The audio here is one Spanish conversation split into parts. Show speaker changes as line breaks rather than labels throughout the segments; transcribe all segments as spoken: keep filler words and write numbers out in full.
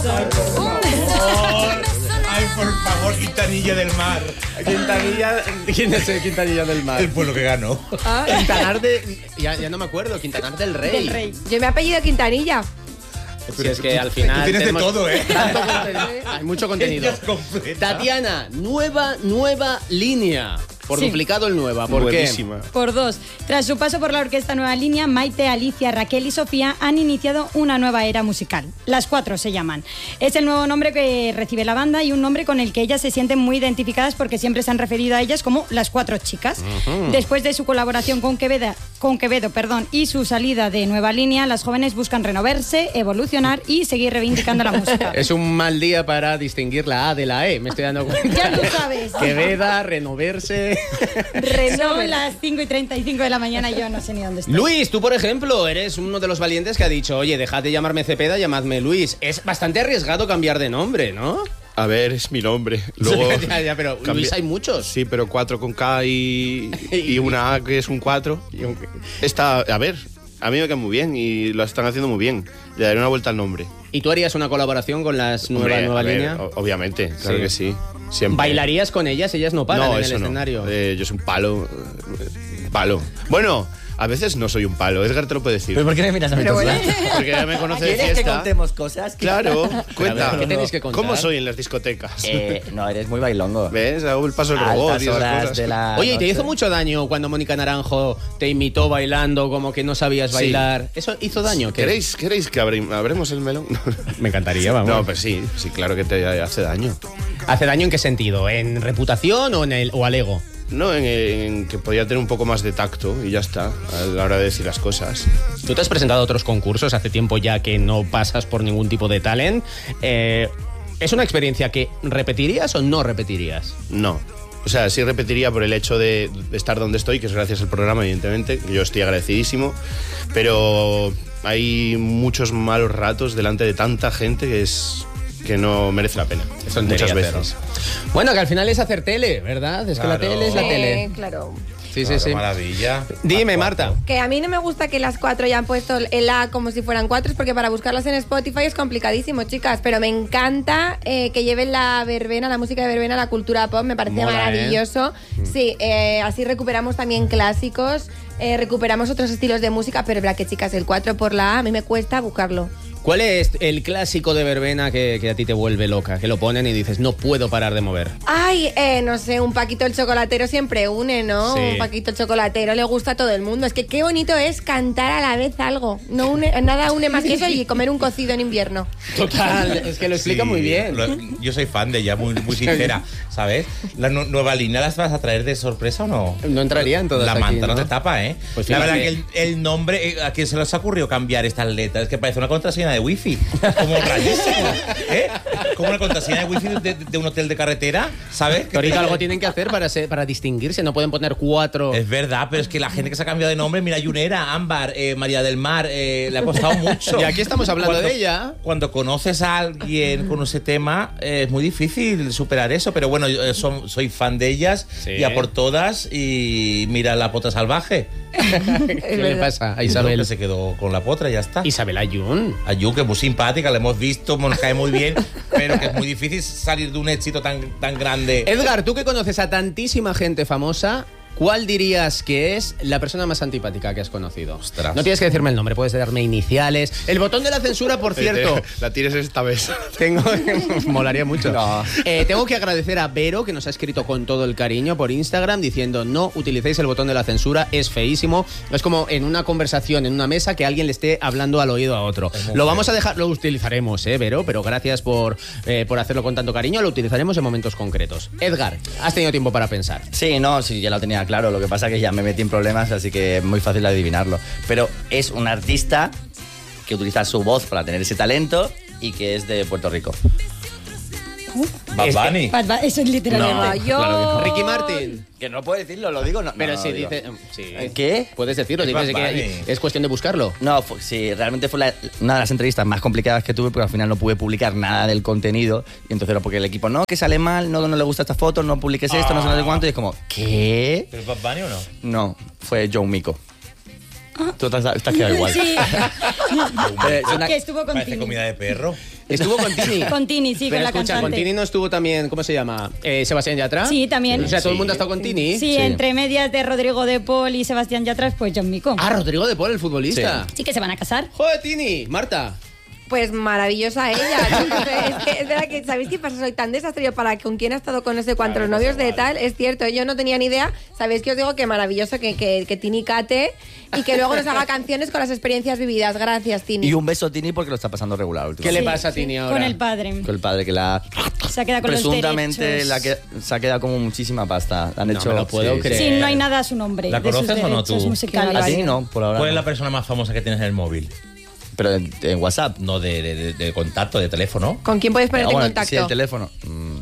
Ay, por favor, Quintanilla del Mar.
Quintanilla, ¿quién es el Quintanilla del Mar?
El pueblo que ganó.
Ah.
Quintanar de, ya, ya no me acuerdo, Quintanar del Rey.
Del Rey. Yo me he apellido Quintanilla.
Si es que al final
Tú tienes
tenemos
de todo, ¿eh?
tanto contenido. Hay mucho contenido.
Ella es completa.
Tatiana, nueva, nueva línea. Por
Sí.
duplicado el nueva. ¿Por
Buenísima.
Por dos. Tras su paso por la orquesta Nueva Línea, Maite, Alicia, Raquel y Sofía han iniciado una nueva era musical. Las Cuatro se llaman. Es el nuevo nombre que recibe la banda y un nombre con el que ellas se sienten muy identificadas porque siempre se han referido a ellas como las Cuatro Chicas. Uh-huh. Después de su colaboración con Quevedo, con Quevedo perdón, y su salida de Nueva Línea, las jóvenes buscan renovarse, evolucionar y seguir reivindicando la música.
Es un mal día para distinguir la A de la E, me estoy dando cuenta.
Ya lo sabes.
Queveda, renoverse.
Son las cinco y treinta y cinco de la mañana y yo no sé ni dónde estoy.
Luis, tú por ejemplo, eres uno de los valientes que ha dicho, oye, dejad de llamarme Cepeda, llamadme Luis. Es bastante arriesgado cambiar de nombre, ¿no?
A ver, es mi nombre. Luego,
ya, ya, pero
cambia-
Luis hay muchos.
Sí, pero cuatro con K y, y una A que es un cuatro. Está, a ver, a mí me cae muy bien y lo están haciendo muy bien. Le daré una vuelta al nombre.
¿Y tú harías una colaboración con las nueva,
Hombre,
nueva
a ver,
línea?
o- Obviamente, claro
Sí.
que sí. Siempre.
¿Bailarías con ellas? Ellas no paran
No,
en el
eso no.
escenario.
Eh, yo soy un palo. eh, Palo. Bueno, a veces no soy un palo. Edgar te lo puede decir.
¿Pero por qué me miras a mí
Pero
todo
bueno.
blanco?
Porque ya me conoce de
¿Quieres que
fiesta.
contemos cosas?
Claro, cuenta.
ver, ¿qué tenéis que contar?
¿Cómo soy en las discotecas?
Eh, no, eres muy bailongo.
¿Ves? Hago el paso del robot
Altas
y esas
horas
cosas.
de la
Oye, ¿y te
noche.
hizo mucho daño cuando Mónica Naranjo te imitó bailando como que no sabías
Sí.
bailar? ¿Eso hizo daño? ¿Qué?
¿Queréis, ¿Queréis que abrim- abremos el melón?
Me encantaría, vamos.
No, pues sí, sí, claro que te hace daño.
¿Hace daño en qué sentido? ¿En reputación o, en el, o al ego?
No, en, en que podía tener un poco más de tacto y ya está, a la hora de decir las cosas.
Tú te has presentado a otros concursos hace tiempo ya que no pasas por ningún tipo de talent. Eh, ¿Es una experiencia que repetirías o no repetirías?
No. O sea, sí repetiría por el hecho de estar donde estoy, que es gracias al programa, evidentemente. Yo estoy agradecidísimo. Pero hay muchos malos ratos delante de tanta gente que es que no merece la pena.
Eso
muchas
tontería
veces.
Bueno, que al final es hacer tele, ¿verdad? Es que la
Claro.
tele es la
Eh,
tele.
claro.
Sí, sí,
Claro,
sí.
Maravilla.
Dime,
Las
Marta.
cuatro.
Que a mí no me gusta que las cuatro ya han puesto el A como si fueran cuatro, porque para buscarlas en Spotify es complicadísimo, chicas. Pero me encanta eh, que lleven la verbena, la música de verbena, la cultura pop. Me parece
Mola,
maravilloso. Sí, eh, así recuperamos también clásicos, eh, recuperamos otros estilos de música. Pero verdad que, chicas, el cuatro por la A, a mí me cuesta buscarlo.
¿Cuál es el clásico de verbena que, que a ti te vuelve loca? Que lo ponen y dices, no puedo parar de mover.
Ay, eh, no sé, un Paquito el chocolatero siempre une, ¿no?
Sí.
Un Paquito el chocolatero le gusta a todo el mundo. Es que qué bonito es cantar a la vez algo. No une, nada une más que eso y comer un cocido en invierno.
Total, es que lo explica
Sí,
muy bien.
lo- yo soy fan de ella, muy, muy sincera, ¿sabes? ¿La nu- nueva línea las vas a traer de sorpresa o no?
No entrarían todas
La
aquí,
manta no
¿no?
te tapa, ¿eh?
Pues
la
fíjate.
verdad que el, el nombre, eh, ¿a quién se les ha ocurrido cambiar estas letras? Es que parece una contraseña de wifi. Como rarísimo, ¿eh? Como una contraseña de wifi de, de un hotel de carretera, ¿sabes?
Torito, algo tienen que hacer para, ser- para distinguirse, no pueden poner cuatro.
Es verdad, pero es que la gente que se ha cambiado de nombre, mira, Yunera, Ámbar, eh, María del Mar, eh, le ha costado mucho.
Y aquí estamos hablando
Cuando-
de ella.
Cuando conoces a alguien con ese tema, eh, es muy difícil superar eso, pero bueno, yo eh, son- soy fan de ellas,
Sí.
y a por todas, y mira la potra salvaje.
¿Qué le pasa a Isabel?
Que se quedó con la potra y ya está.
Isabel Ayun.
Ayu, que es muy simpática, la hemos visto, nos cae muy bien, pero que es muy difícil salir de un éxito tan, tan grande.
Edgar, tú que conoces a tantísima gente famosa, ¿cuál dirías que es la persona más antipática que has conocido?
Ostras.
No tienes que decirme el nombre, puedes darme iniciales. El botón de la censura, por cierto.
La tienes esta vez.
Tengo, molaría mucho.
No.
Eh, tengo que agradecer a Vero, que nos ha escrito con todo el cariño por Instagram, diciendo no utilicéis el botón de la censura, es feísimo. Es como en una conversación, en una mesa, que alguien le esté hablando al oído a otro.
muy
Lo vamos
feo.
a dejar, lo utilizaremos, eh, Vero, pero gracias por, eh, por hacerlo con tanto cariño, lo utilizaremos en momentos concretos. Edgar, has tenido tiempo para pensar.
Sí, no, sí, ya lo tenía claro. Lo que pasa es que ya me metí en problemas, así que es muy fácil adivinarlo. Pero es un artista que utiliza su voz para tener ese talento y que es de Puerto Rico.
Bad
Es que-
Bunny.
Bad Bunny, eso es literalmente.
No, yo-
claro que no.
Ricky Martin.
Que no puedo decirlo, lo digo. No,
Pero
no,
si
lo digo.
dice... sí.
¿Qué?
Puedes decirlo,
Es
dices
Bad
que
Bunny.
es cuestión de buscarlo.
No, fue- sí, realmente fue la- una de las entrevistas más complicadas que tuve porque al final no pude publicar nada del contenido y entonces era porque el equipo, no, que sale mal, no, no le gusta esta foto, no publiques esto, no sé, no sé cuánto y es como, ¿qué?
¿Pero es Bad Bunny o no?
No, fue Joe Mico. Tú te has, te has quedado igual.
Sí,
Eh, es una-
que estuvo con
Parece
Tini.
comida de perro.
Estuvo con Tini.
Con Tini, sí,
Pero
con la
escucha,
cantante.
con Tini no estuvo también, ¿cómo se llama? Eh, ¿Sebastián Yatra?
Sí, también.
O sea, todo el
Sí.
mundo ha estado con Tini.
Sí, entre medias de Rodrigo de Paul y Sebastián Yatra, pues John Mico.
Ah, Rodrigo de Paul, el futbolista.
Sí que se van a casar.
Joder, Tini, Marta.
Pues maravillosa ella. Es que es verdad que, ¿sabéis qué pasa? Soy tan desastre para con quién ha estado con no sé cuántos novios de tal. Es cierto, yo no tenía ni idea. Sabéis que os digo que maravilloso que, que, que Tini cate y que luego nos haga canciones con las experiencias vividas. Gracias, Tini.
Y un beso a Tini porque lo está pasando regular
¿Qué
últimamente.
le
Sí,
pasa a
sí,
Tini ahora?
Con el padre.
Con el padre que la
Se ha quedado con los
presuntamente
derechos.
la que, se ha quedado como muchísima pasta. Han
No
hecho,
me lo puedo
sí,
creer.
Sí, no hay nada a su nombre.
¿La
de sus
conoces o no
derechos
tú?
musicales.
A Tini no, por ahora.
¿Cuál es
no.
la persona más famosa que tienes en el móvil?
Pero en, en WhatsApp.
No, de, de, de- de contacto, de teléfono.
¿Con quién puedes ponerte
Ah, bueno,
en contacto?
Sí, el teléfono. Mm,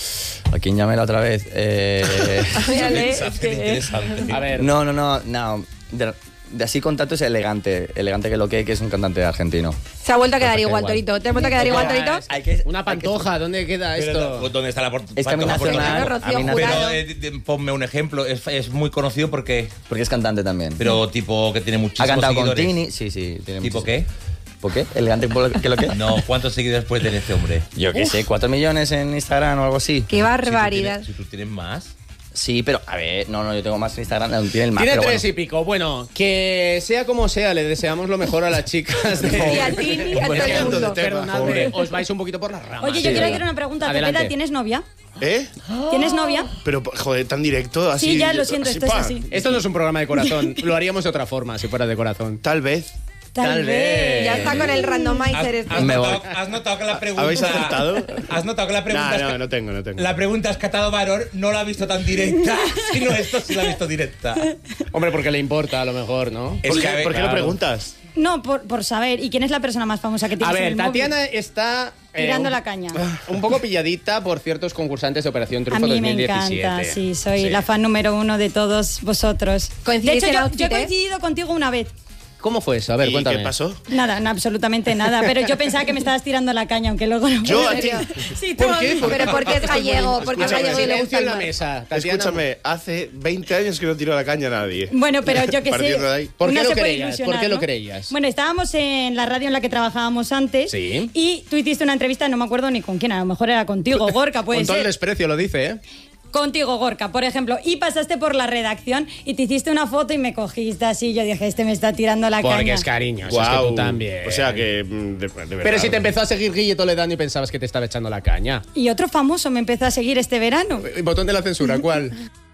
¿a quién llamé la otra vez? Eh,
Mírale, es
Interesante,
que-
interesante.
A ver.
no, no, no, no. De, de así contacto es elegante. Elegante que lo que, que es un cantante argentino.
Se ha vuelto a quedar
Pues
igual,
igual.
Torito. ¿Te has vuelto a quedar igual, Torito?
Hay que,
Una
hay que-
pantoja, ¿dónde queda
Pero,
esto?
pues, ¿dónde está la por-
Es que a mí
pantoja?
nacional.
Rocío
a mí
Jurado.
nacional.
Pero eh, de- ponme un ejemplo. Es, es muy conocido porque.
Porque es cantante también.
Pero tipo que tiene muchísimos
ha cantado con
seguidores.
Tini. Sí, sí. Tiene
¿Tipo
muchísimos.
qué?
¿Por qué? ¿Elegante que lo que?
No, ¿cuántos seguidores puede tener este hombre?
Yo qué sé, cuatro millones en Instagram o algo así.
Qué barbaridad.
Si tú tienes, si tú tienes más.
Sí, pero a ver, no, no, yo tengo más en Instagram, no tiene el más.
Tiene
pero
tres
bueno.
y pico. Bueno, que sea como sea, le deseamos lo mejor a las chicas de...
Y a Tini y a todo el
Cambiando de
mundo.
tema.
Perdonadme,
Pobre.
os vais un poquito por las ramas.
Oye, yo quiero hacer una pregunta.
Adelante.
Cepeda, ¿tienes novia?
¿Eh?
¿Tienes novia?
Pero, joder, tan directo, así...
Sí, ya lo siento,
así,
esto es
pa.
así.
Esto no es un programa de corazón. Lo haríamos de otra forma, si fuera de corazón.
Tal vez.
Tal vez.
Ya está con el randomizer este.
¿Has
Me
notado,
voy.
has notado que la pregunta.
¿Habéis acertado?
¿Has notado que la pregunta.
No,
es
no,
que-
no tengo, no tengo.
La pregunta es Catado Varón no la ha visto tan directa, sino esto sí la ha visto directa.
Hombre, porque le importa a lo mejor, ¿no?
Es
¿Por
que,
qué,
a ver,
¿por qué
claro.
lo preguntas?
No, por, por saber. ¿Y quién es la persona más famosa que
A
tienes en
ver,
el móvil?
Tatiana está... eh,
Tirando
un-
la caña.
Un poco pilladita por ciertos concursantes de Operación
A
Triunfo
mí me
dos mil diecisiete.
encanta, sí, soy
Sí.
la fan número uno de todos vosotros. De
¿Coincidís
hecho,
en
yo,
outfit,
yo he
eh?
coincidido contigo una vez.
¿Cómo fue eso? A ver,
¿Y
cuéntame.
qué pasó?
Nada, no, absolutamente nada. Pero yo pensaba que me estabas tirando la caña, aunque luego no.
Yo a
¿En
ti...
serio?
Sí, tú
¿Por
a
qué?
mí.
¿Por
Pero porque es gallego, porque es
Escúchame,
gallego y le
Silencio
gusta
en
el
la
mar.
mesa. Tatiana.
Escúchame, hace veinte años que no tiro la caña a nadie.
Bueno, pero yo que sé.
Partiendo de ahí.
¿Por qué
uno
lo
se puede
creías?
ilusionar,
¿Por qué lo
¿no?
creías?
Bueno, estábamos en la radio en la que trabajábamos antes.
Sí.
Y tú hiciste una entrevista, no me acuerdo ni con quién, a lo mejor era contigo, Gorka, puede
Con todo el
ser.
desprecio lo dice, ¿eh?
Contigo, Gorka, por ejemplo, y pasaste por la redacción y te hiciste una foto y me cogiste así. Yo dije, este me está tirando la
Porque
caña.
es cariño, si es que
Guau.
tú también.
O sea que... mm, de- de verdad.
Pero si te empezó a seguir Guille Toledano y pensabas que te estaba echando la caña.
Y otro famoso me empezó a seguir este verano.
Eh, Botón de la censura, ¿cuál?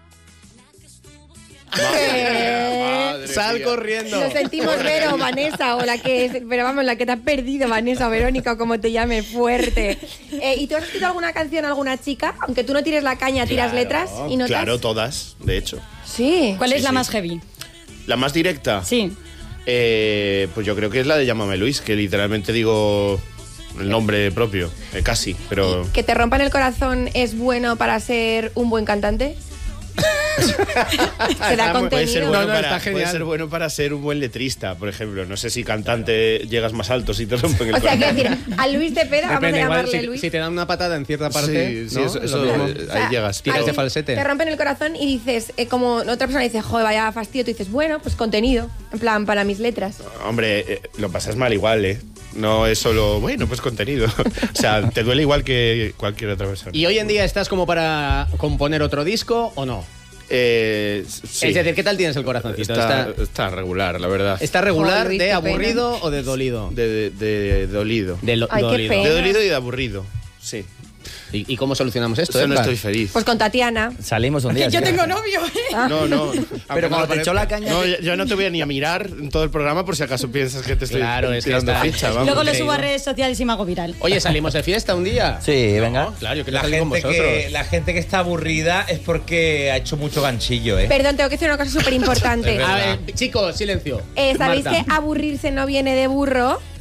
Madre
Sal
mía.
corriendo.
Lo sentimos, Vero, Vanessa, o la que es, pero vamos, la que te ha perdido, Vanessa o Verónica, o como te llame, fuerte. Eh, ¿Y tú has escrito alguna canción a alguna chica? Aunque tú no tires la caña, tiras
Claro,
letras y notas.
Claro, todas, de hecho.
Sí.
¿Cuál
Sí,
es la
sí.
más heavy?
La más directa,
Sí.
eh, pues yo creo que es la de Llámame Luis, que literalmente digo el nombre propio, eh, casi, pero...
¿Que te rompan el corazón es bueno para ser un buen cantante? Se da
Puede ser,
contenido.
bueno
No, no,
para,
está genial.
puede ser bueno para ser un buen letrista, por ejemplo. No sé si cantante llegas más alto si te rompen el
O sea,
corazón.
quiero decir, a Luis de Peda, vamos a
Depende, igual,
llamarle
si,
Luis.
si te dan una patada en cierta parte,
Sí, sí,
¿no?
eso-
Es
eso,
lo mismo.
eh,
O sea,
ahí llegas.
Tiras de
alguien
falsete.
Te rompen el corazón y dices, eh, como otra persona dice, joder, vaya fastidio, tú dices, bueno, pues contenido, en plan, para mis letras.
Hombre, eh, lo pasas mal igual, ¿eh? No es solo, bueno, pues contenido. O sea, te duele igual que cualquier otra persona.
¿Y hoy en día estás como para componer otro disco o no?
Eh, sí.
Es decir, ¿qué tal tienes el corazoncito?
está,
¿Está,
está regular, la verdad.
está regular
Joder, Luis,
de
qué
aburrido o de dolido?
De, de- de dolido.
De lo-
Ay, qué
dolido.
pena.
De dolido y de aburrido. Sí.
¿Y, y cómo solucionamos
O
esto?
sea, no
Edgar?
estoy feliz.
Pues con Tatiana.
Salimos un día.
Yo
sí.
tengo novio, ¿eh?
No, no.
Pero cuando te echó la caña.
No, yo yo no te voy a ni a mirar en todo el programa por si acaso piensas que te estoy
Claro, es que
tirando
está-
ficha, vamos.
Luego lo
increíble.
subo a redes sociales y me hago viral.
Oye, ¿salimos de fiesta un día?
Sí, venga.
No, claro, yo quiero
La
salir con
gente,
vosotros.
que, la gente que está aburrida es porque ha hecho mucho ganchillo, ¿eh?
Perdón, tengo que decir una cosa súper importante.
Es verdad.
A ver, chicos, silencio.
Eh, ¿Sabéis
Marta.
que aburrirse no viene de burro,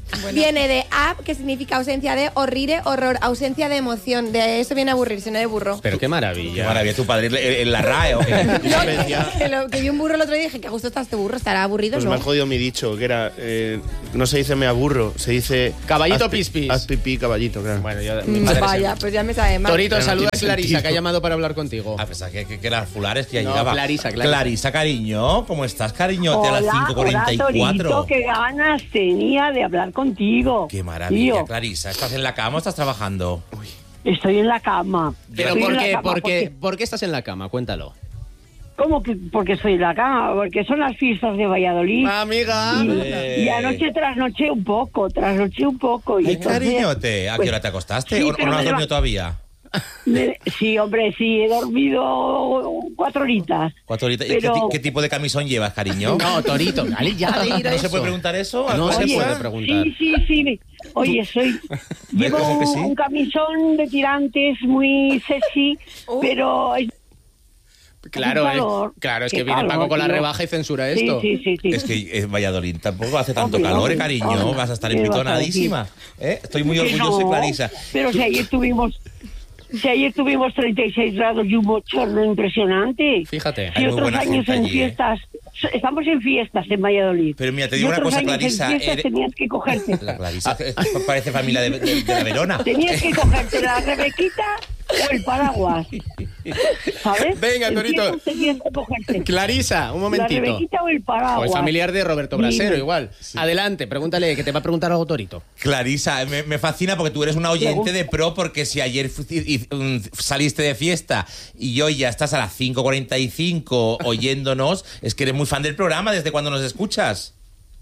Viene de ab, que significa ausencia de, horrire, horror, ausencia de emoción. De eso viene aburrirse, no de burro.
Pero qué maravilla.
Qué maravilla, tu padre en- en la R A E, ¿o qué?
No, que, lo- que vi un burro el otro día y dije, que a gusto está este burro, estará aburrido,
Pues
¿no?
me ha jodido mi dicho, que era, eh, no se dice me aburro, se dice...
Caballito
haz pi-
pispis.
Haz pipí, caballito, claro.
Bueno, yo, mi
Mm,
padre
Vaya,
siempre.
pues ya me sabe mal.
Torito,
Pero no
saluda a
tiene
Clarisa,
sentido.
que ha llamado para hablar contigo.
A pesar que, que, que las fulares que ya
No,
llegaba.
Clarisa, Clarisa.
Clarisa, cariño, ¿cómo estás, cariñote? A las cinco cuarenta y cuatro.
Torito, qué ganas tenía de hablar contigo.
Qué maravilla,
Tío,
Clarisa. ¿Estás en la cama o estás trabajando?
estoy en la cama.
Pero
Estoy
¿por
en la
qué,
cama
por, qué,
porque-
¿por qué estás en la cama? Cuéntalo.
¿Cómo que porque estoy en la cama? Porque son las fiestas de Valladolid.
Amiga.
Y, y anoche trasnoché un poco, trasnoché un poco. Y
Ay,
entonces,
cariñote, ¿a qué
pues,
hora te acostaste?
sí,
¿O, o
pero
no has
me
dormido
va-
todavía?
me- sí, hombre, sí, he dormido cuatro horitas.
Cuatro horitas. ¿Y
Pero-
¿Qué, ti- qué tipo de camisón llevas, cariño?
No, Torito, dale ya de ir a
¿No se
eso.
puede preguntar eso?
No
¿Alguna
se
cosa?
puede preguntar.
Sí, sí, sí. me- Oye, soy. Llevo
cómo que sí?
un camisón de tirantes muy sexy, pero es
Claro,
Qué
eh,
calor,
claro, es
qué
que viene
calor,
Paco con la
tío.
rebaja y censura
Sí,
esto.
sí, sí, sí.
Es que eh, Valladolid tampoco hace tanto
Hombre,
calor,
hombre,
eh, cariño.
hombre.
Vas a estar
¿Qué vas a
empitonadísima. ¿Eh? Estoy muy
Que
orgulloso de
no,
Clarisa.
Pero si ayer tuvimos, si ayer tuvimos treinta y seis grados y un bochorno impresionante.
Fíjate.
Si
Hay muy
otros
buena
años
gente
en
allí, ¿eh?
fiestas, estamos en fiestas en Valladolid.
Pero mira, te
Y
digo una
otros
cosa,
años
Clarisa,
En fiestas
eres-
tenías que cogerte.
La Clarisa eh, parece familia de, de- de la Verona.
Tenías que cogerte la Rebequita o el paraguas. ¿Sabes?
Venga,
En
Torito.
fiestas tenías que cogerte
Clarisa, un
la
momentito.
Rebequita o el paraguas.
O el familiar de Roberto Brasero,
Dime.
igual. Adelante, pregúntale, que te va a preguntar algo Torito.
Clarisa, me, me fascina porque tú eres una oyente de pro, porque si ayer fu- y- y- mm, saliste de fiesta y hoy ya estás a las cinco cuarenta y cinco oyéndonos, es que eres muy fan del programa. ¿Desde cuándo nos escuchas?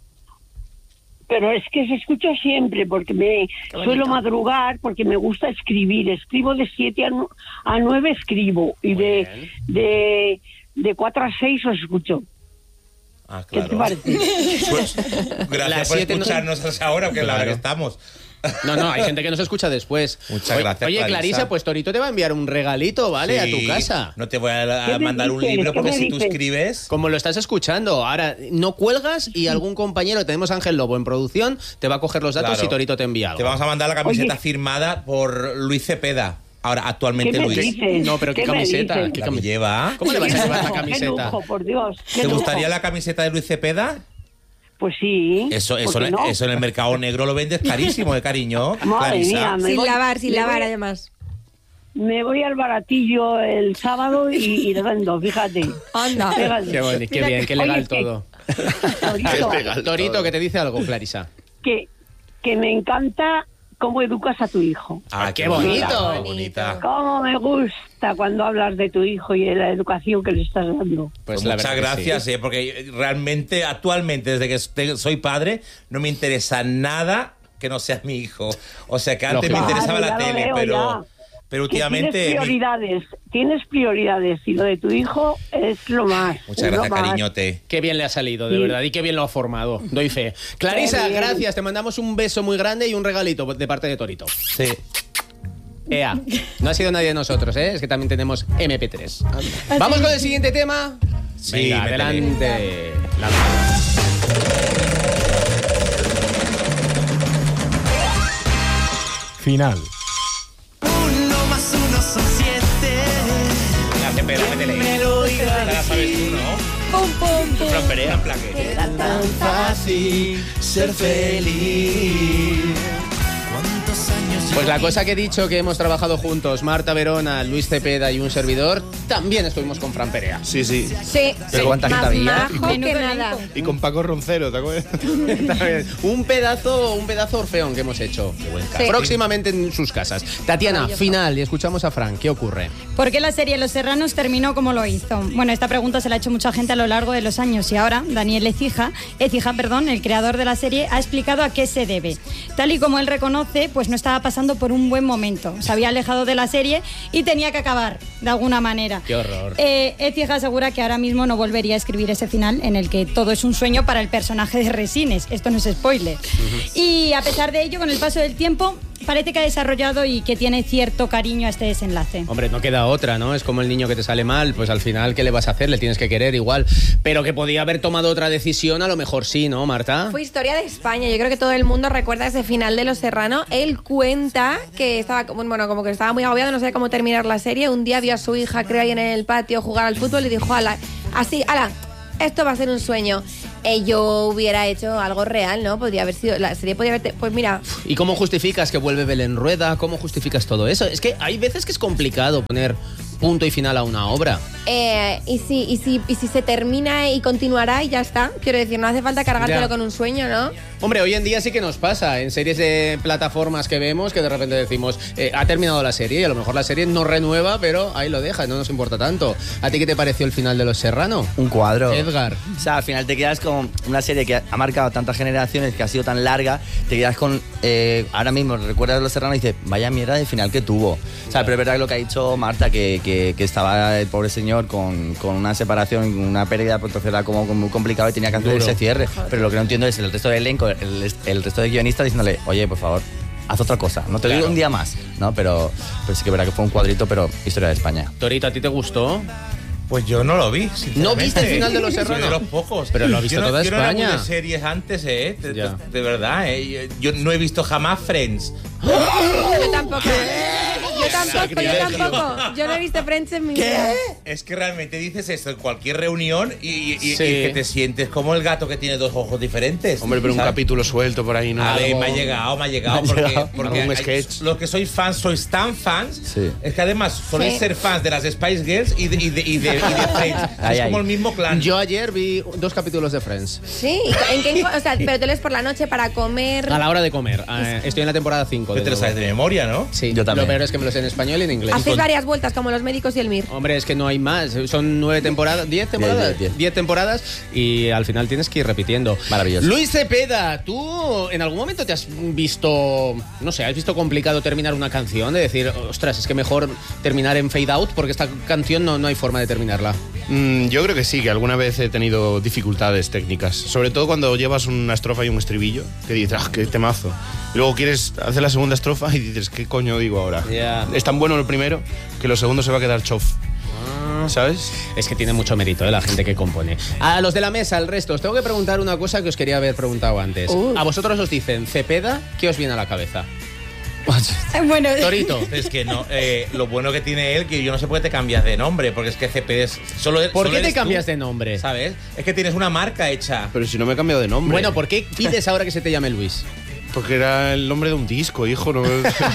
Pero es que se escucha siempre, porque me suelo madrugar, porque me gusta escribir. Escribo de siete a, nu- a nueve, escribo. Y de, de, de cuatro a seis os escucho.
Ah,
¿Qué te
claro.
parece?
Pues, gracias
Las
por
siete no-
escucharnos ahora, que es la hora que estamos.
No, no, hay gente que nos escucha después.
Muchas
Oye-
gracias,
Oye, Clarisa,
Clarisa.
pues Torito te va a enviar un regalito, ¿vale?
Sí,
A tu casa.
No te voy a, a
¿Qué me
mandar un
dices?
libro
¿Qué
porque
me
si tú
dices?
escribes.
Como lo estás escuchando, ahora no cuelgas y algún compañero, tenemos a Ángel Lobo en producción, te va a coger los datos
Claro.
y Torito te envía algo.
Te vamos a mandar la camiseta
Oye.
firmada por Luis Cepeda. Ahora,
¿Qué
actualmente
me
Luis.
dices?
No, pero ¿qué,
me
camiseta?
dices?
¿Qué
La que
cami-
lleva.
¿Cómo le vas a
Qué
llevar la
lujo,
camiseta?
Qué lujo, por Dios. qué
¿Te
lujo.
gustaría la camiseta de Luis Cepeda?
Pues sí.
Eso,
¿por
eso,
qué no?
eso en el mercado negro lo vendes carísimo, de cariño.
Madre
Clarisa.
mía, me
Sin
voy-
lavar, sin
me
lavar,
voy-
además.
Me voy al baratillo el sábado y, y lo vendo, fíjate.
Anda.
Fíjate.
Qué, bueno, qué bien, qué
Oye,
legal
que-
todo.
Torito,
Qué legal.
Torito, que te dice algo, Clarisa.
que, que me encanta cómo educas a tu hijo.
Ah,
qué bonito.
Qué bonita.
Cómo me gusta cuando hablas de tu hijo y de la educación que le estás dando.
Pues
la
muchas
verdad que
gracias,
sí.
eh, porque realmente, actualmente, desde que este- soy padre, no me interesa nada que no sea mi hijo. O sea, que antes
Lógico.
me interesaba
Vale,
la
ya lo
tele,
veo,
pero,
ya.
pero
Que
últimamente...
tienes
mi-
prioridades, tienes prioridades y lo de tu hijo es lo más.
Muchas
es lo
gracias,
más.
cariñote.
Qué bien le ha salido, de
Sí.
verdad, y qué bien lo ha formado. Doy fe. Clarisa,
Qué bien.
gracias. Te mandamos un beso muy grande y un regalito de parte de Torito.
Sí.
Ea, no ha sido nadie de nosotros, ¿eh? Es que también tenemos eme pe tres. Vamos con el siguiente tema.
Sí,
Venga,
métele.
adelante. La-
Final.
La Cepeda, métele. Ya la sabes tú, ¿no?
Pum, pum, pum.
Fran Perea, en plan que-
Tan fácil ser feliz.
Pues la cosa que he dicho que hemos trabajado juntos, Marta Verona, Luis Cepeda y un servidor, también estuvimos con Fran Perea.
Sí, sí.
Sí,
Pero ¿cuánta gente
más
había?
majo que
Menudo
nada.
elenco.
Y con Paco Roncero, ¿te acuerdas?
un pedazo, un pedazo orfeón que hemos hecho.
Sí.
Próximamente en sus casas. Tatiana,
Maravilloso.
final, y escuchamos a Fran. ¿Qué ocurre?
¿Por qué la serie Los Serranos terminó como lo hizo? Bueno, esta pregunta se la ha hecho mucha gente a lo largo de los años y ahora Daniel Ecija, Ecija, perdón, el creador de la serie, ha explicado a qué se debe. Tal y como él reconoce, pues no estaba pasando por un buen momento. Se había alejado de la serie y tenía que acabar, de alguna manera.
¡Qué horror!
Eh, Ecija asegura que ahora mismo no volvería a escribir ese final en el que todo es un sueño para el personaje de Resines. Esto no es spoiler. Y a pesar de ello, con el paso del tiempo, parece que ha desarrollado y que tiene cierto cariño a este desenlace.
Hombre, no queda otra, ¿no? Es como el niño que te sale mal, pues al final, ¿qué le vas a hacer? Le tienes que querer igual. Pero que podía haber tomado otra decisión, a lo mejor sí, ¿no, Marta?
Fue historia de España. Yo creo que todo el mundo recuerda ese final de Los Serrano. Él cuenta que estaba, bueno, como que estaba muy agobiado, no sabía cómo terminar la serie. Un día vio a su hija, creo, ahí en el patio jugar al fútbol y dijo, ala, así, ala, esto va a ser un sueño. Eh, yo hubiera hecho algo real, ¿no? Podría haber sido, la serie podría haber, pues mira.
¿Y cómo justificas que vuelve Belén Rueda? ¿Cómo justificas todo eso? Es que hay veces que es complicado poner punto y final a una obra.
Eh, y, si, y, si, y si se termina y continuará y ya está. Quiero decir, no hace falta cargártelo
Ya.
con un sueño, ¿no?
Hombre, hoy en día sí que nos pasa en series de plataformas que vemos que de repente decimos, eh, ha terminado la serie y a lo mejor la serie no renueva, pero ahí lo deja, no nos importa tanto. ¿A ti qué te pareció el final de Los Serrano?
Un cuadro.
Edgar.
O sea, al final te quedas con una serie que ha marcado tantas generaciones, que ha sido tan larga, te quedas con... Eh, ahora mismo recuerdas Los Serrano y dices, vaya mierda de final que tuvo. O sea, pero es verdad que lo que ha dicho Marta, que, que, que estaba el pobre señor con, con una separación, una pérdida, pues entonces era como, como muy complicado y tenía que hacer
Duro.
ese cierre. Pero lo que no entiendo es el resto del elenco, el, el resto de guionistas diciéndole, oye, por favor, haz otra cosa, no te
Claro.
digo un día más, ¿no? Pero, pero sí que es verdad que fue un cuadrito, pero historia de España.
Torito, ¿a ti te gustó?
Pues yo no lo vi, sinceramente.
¿No viste el final de Los
Soy
Serrano?
de los pocos.
Pero lo ha visto
yo no,
toda
yo no era
España.
muy de series antes, ¿eh? De,
Ya.
de- de verdad, ¿eh? Yo, yo no he visto jamás Friends.
Yo tampoco. Yo tampoco, yo tampoco. Yo no he visto Friends en mi vida.
Es que realmente dices esto en cualquier reunión y, y- y-
Sí.
y que te sientes como el gato que tiene dos ojos diferentes.
Hombre, pero un
¿sabes?
capítulo suelto por ahí, ¿no?
A ver,
Algo-
me ha llegado, me ha llegado.
Me ha
porque
llegado.
porque
Algún
hay-
sketch.
los que sois fans, sois tan fans.
Sí.
Es que además soléis
Sí.
ser fans de las Spice Girls y de, y de, y de, y de Friends.
Ahí,
es como
ahí.
el mismo clan.
Yo ayer vi dos capítulos de Friends.
Sí, ¿en qué, o sea, pero te lees por la noche para comer.
A la hora de comer. Eh, estoy en la temporada cinco.
Que
de
te lo
nuevo.
sabes de memoria, ¿no?
Sí,
Yo también.
Lo peor es que me lo sé en español y en inglés.
Hacéis varias vueltas como los médicos y el Mir.
Hombre, es que no hay más. Son nueve temporadas, diez temporadas,
diez, diez.
diez temporadas y al final tienes que ir repitiendo.
Maravilloso.
Luis Cepeda, ¿tú en algún momento te has visto, no sé, has visto complicado terminar una canción? De decir, ostras, es que mejor terminar en fade out porque esta canción no, no hay forma de terminarla.
Mm, yo creo que sí, que alguna vez he tenido dificultades técnicas. Sobre todo cuando llevas una estrofa y un estribillo, que dices, ¡ah, qué temazo! Y luego quieres hacer la segunda estrofa y dices, ¿qué coño digo ahora?
Ya.
Es tan bueno lo primero que lo segundo se va a quedar chof. ¿Sabes?
Es que tiene mucho mérito, ¿eh? La gente que compone. A los de la mesa, al resto, os tengo que preguntar una cosa que os quería haber preguntado antes.
Uh.
A vosotros os dicen Cepeda, ¿qué os viene a la cabeza?
Bueno,
Torito.
Es que no, eh, lo bueno que tiene él, que yo no sé por qué te cambias de nombre, porque es que C P es solo
¿Por
solo
qué te
eres tú,
cambias de nombre?
¿Sabes? Es que tienes una marca hecha.
Pero si no me he cambiado de nombre.
Bueno, ¿por qué pides ahora que se te llame Luis?
Porque era el nombre de un disco, hijo. ¿No?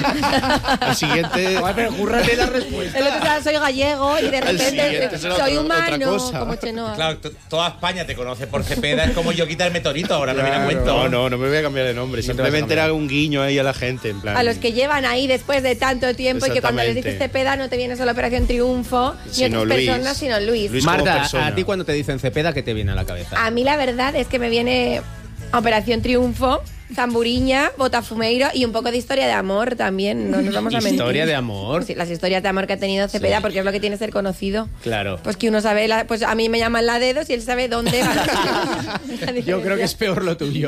Al siguiente...
pero júrate la respuesta.
El otro día soy gallego y de
Al
repente
siguiente será
soy
otra- otra
humano,
cosa.
como Chenoa.
Claro, t- toda España te conoce por Cepeda, es como yo quitarme Torito, ahora no viene a cuento.
No, no, no me voy a cambiar de nombre.
No te vas a
Simplemente
cambiar.
era un guiño ahí a la gente, en plan...
A los que llevan ahí después de tanto tiempo y que cuando les dices
Exactamente.
Cepeda no te viene solo Operación Triunfo y
Sino
otras
Luis.
personas, sino Luis.
Luis como
Marta,
persona.
a ti cuando te dicen Cepeda, ¿qué te viene a la cabeza?
A mí la verdad es que me viene Operación Triunfo, Zamburiña, Botafumeiro y un poco de historia de amor también, no nos vamos a mentir.
¿Historia de amor?
Sí, las historias de amor que ha tenido Cepeda, porque es lo que tiene ser conocido.
Claro.
Pues que uno sabe, la- pues a mí me llaman la dedos y él sabe dónde va.
Yo creo que es peor lo tuyo.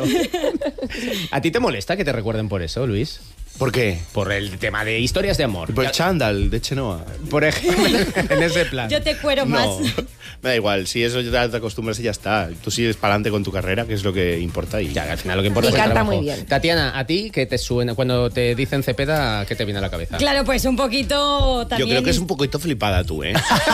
¿A ti te molesta que te recuerden por eso, Luis?
¿Por qué?
Por el tema de historias de amor.
Por el chándal de Chenoa.
Por ejemplo, en ese plan.
yo te cuero más.
No, me da igual. Si eso ya te acostumbras y ya está. Tú sigues para adelante con tu carrera, que es lo que importa. Y
Ya, al final lo que importa
Y
es el
canta
trabajo.
muy bien.
Tatiana, ¿a ti qué te suena? Cuando te dicen Cepeda, ¿qué te viene a la cabeza?
Claro, pues un poquito
Yo
también.
creo que es un poquito flipada tú, ¿eh?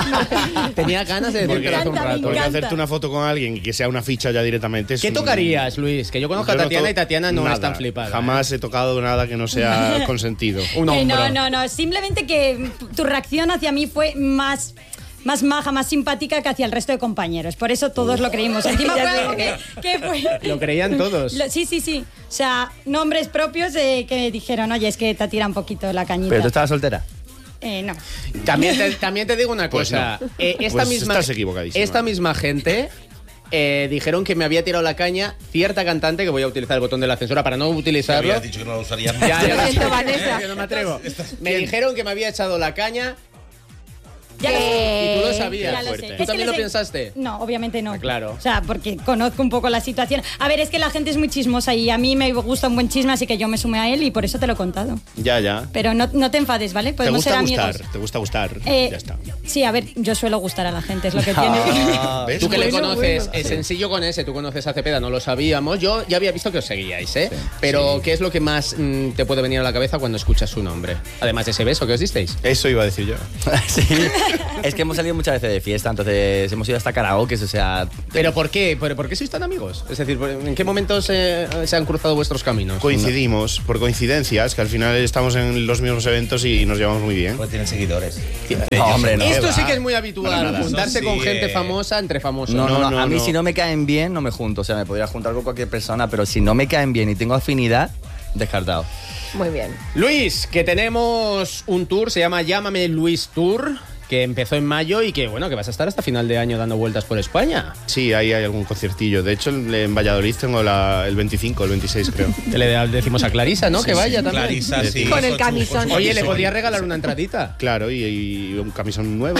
Tenía ganas de
Porque,
decirte hace un
encanta, me
rato.
porque
encanta.
hacerte una foto con alguien y que sea una ficha ya directamente es
¿Qué
un-
tocarías, Luis? Que yo conozco a
Yo no
Tatiana
to-
y Tatiana no
nada.
es tan flipada.
Jamás he tocado nada que no sea consentido.
Un
Eh,
hombro.
no, no, no. Simplemente que tu reacción hacia mí fue más. Más maja, más simpática que hacia el resto de compañeros. Por eso todos lo creímos. Encima fue algo que, que fue.
Lo creían todos.
Lo- sí, sí, sí. O sea, nombres propios eh, que dijeron, oye, es que te tira un poquito la cañita.
Pero tú estabas soltera.
Eh, no.
También te, también te digo una
Pues
cosa.
no.
Eh, esta,
Pues
misma,
estás equivocadísima.
esta misma gente eh, dijeron que me había tirado la caña cierta cantante, que voy a utilizar el botón de la censura para no
Te
utilizarlo.
habías dicho que no lo usarías.
Ya, ya
Lo
lo
siento,
sé.
Vanessa.
Yo no me atrevo. Me dijeron que me había echado la caña
Ya lo sé.
Y tú lo sabías.
Ya lo sé.
¿Tú
Es que
también
les
lo
he-
pensaste?
No, obviamente no.
Ah, claro.
O sea, porque conozco un poco la situación. A ver, es que la gente es muy chismosa y a mí me gusta un buen chisme, así que yo me sumé a él y por eso te lo he contado.
Ya, ya.
Pero no, no te enfades, ¿vale?
Te
Podemos
gusta
ser
gustar,
amigos.
te gusta gustar.
Eh,
ya está.
Sí, a ver, yo suelo gustar a la gente, es lo que tiene.
¿Ves?
Tú que le
Bueno,
conoces,
bueno.
es sencillo con ese, tú conoces a Cepeda, no lo sabíamos. Yo ya había visto que os seguíais, ¿eh? Pero, ¿qué es lo que más mm, te puede venir a la cabeza cuando escuchas su nombre? Además de ese beso que os disteis.
Eso iba a decir yo.
Sí. Es que hemos salido muchas veces de fiesta, entonces hemos ido hasta karaoke, o sea...
¿Pero por qué? ¿Por, por qué sois tan amigos? Es decir, ¿en qué momentos eh, se han cruzado vuestros caminos?
Coincidimos por coincidencias, que al final estamos en los mismos eventos y nos llevamos muy bien.
Pues tienen seguidores.
No, hombre, no.
Esto
va.
sí que es muy habitual,
Para nada.
juntarse
Eso
con
sí,
gente
eh.
famosa entre famosos.
No, no, no,
No, no,
a mí
no.
si no me caen bien, no me junto. O sea, me podría juntar con cualquier persona, pero si no me caen bien y tengo afinidad, descartado.
Muy bien.
Luis, que tenemos un tour, se llama Llámame Luis Tour, que empezó en mayo y que, bueno, que vas a estar hasta final de año dando vueltas por España.
Sí, ahí hay algún conciertillo. De hecho, en Valladolid tengo la- el veinticinco, el veintiséis creo.
Le decimos a Clarisa, ¿no? que vaya también.
Clarisa, sí.
Con el
su-
camisón.
su-
Oye, ¿le
su-
podía regalar una entradita?
Claro, y, y un camisón nuevo.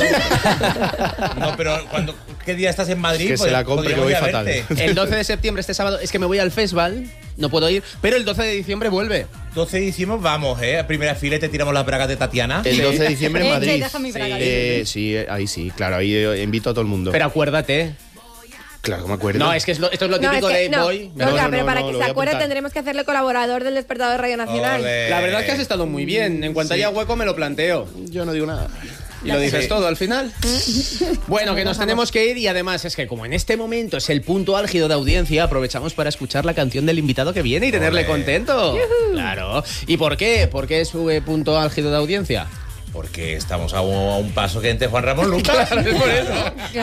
No, pero cuando, ¿qué día estás en Madrid?
Que se
Pues
la compre, que
podríamos
voy
ir a
fatal.
verte.
El doce de septiembre, este sábado, es que me voy al festival, no puedo ir, pero el doce de diciembre vuelve.
doce de diciembre vamos, ¿eh? A primera fila y te tiramos las bragas de Tatiana.
El doce de diciembre en
Eh,
Madrid.
deja mi braga.
Eh, sí, ahí sí, claro, ahí eh, invito a todo el mundo.
Pero acuérdate.
Claro, que me acuerdo.
No, es que es lo- esto es lo
No,
típico
es que-
de
no,
Boy.
no,
No,
claro,
no,
pero
no,
para
no,
que
lo
se
voy a
acuerde
apuntar.
tendremos que hacerle colaborador del Despertador de Radio Nacional.
Ole.
La verdad es que has estado muy bien. En cuanto
Sí.
haya hueco me lo planteo.
Yo no digo nada.
Y lo dices
Sí.
todo al final. Bueno, que nos tenemos que ir y además es que como en este momento es el punto álgido de audiencia, aprovechamos para escuchar la canción del invitado que viene y tenerle
Ole.
contento. Claro. ¿Y por qué? ¿Por qué es su eh, punto álgido de audiencia?
Porque estamos a un, a un paso que entre Juan Ramón Lucas.
Claro, es por eso.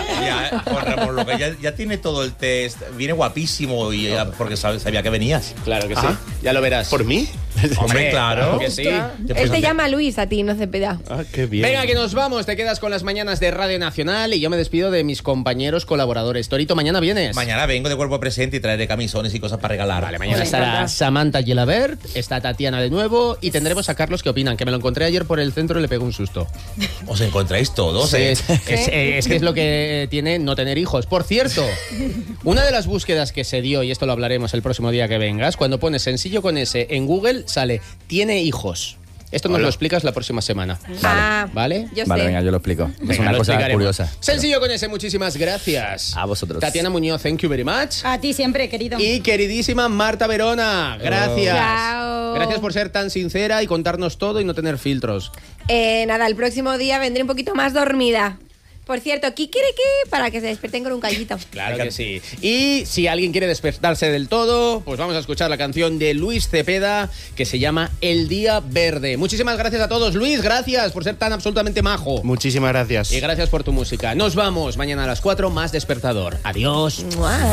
Ya, Juan Ramón Lucas ya, ya tiene todo el test. Viene guapísimo y ya- porque sabe- sabía que venías.
Claro que sí.
Ajá.
Ya lo verás.
¿Por mí?
Hombre, claro.
claro que sí.
Él te llama Luis a ti, no Cepeda.
Ah, qué bien.
Venga, que nos vamos. Te quedas con las mañanas de Radio Nacional y yo me despido de mis compañeros colaboradores. Torito, ¿mañana vienes?
Mañana vengo de cuerpo presente y traeré camisones y cosas para regalar.
Vale, mañana
Me
estará
encanta.
Samantha Gelabert, está Tatiana de nuevo y tendremos a Carlos que opinan, que me lo encontré ayer por el centro y le pegó un susto.
Os encontráis todos,
Sí,
¿eh?
es, es- es que es lo que tiene no tener hijos. Por cierto, una de las búsquedas que se dio, y esto lo hablaremos el próximo día que vengas, cuando pones sencillo con S en Google sale tiene hijos. Esto nos
Hola.
lo explicas la próxima semana.
Ah,
¿Vale?
yo
Vale,
sé.
venga, yo lo explico. es
Venga,
una
lo
cosa
explicaremos.
curiosa.
Sencillo con ese, muchísimas gracias.
A vosotros.
Tatiana Muñoz, thank you very much.
A ti siempre, querido.
Y queridísima Marta Verona, gracias.
Chao.
Gracias por ser tan sincera y contarnos todo y no tener filtros.
Eh, nada, el próximo día vendré un poquito más dormida. Por cierto, kikiriki para que se despierten con un callito.
Claro que sí. Y si alguien quiere despertarse del todo, pues vamos a escuchar la canción de Luis Cepeda que se llama El Día Verde. Muchísimas gracias a todos. Luis, gracias por ser tan absolutamente majo.
Muchísimas gracias.
Y gracias por tu música. Nos vamos mañana a las cuatro, más Despertador. Adiós.
Mua.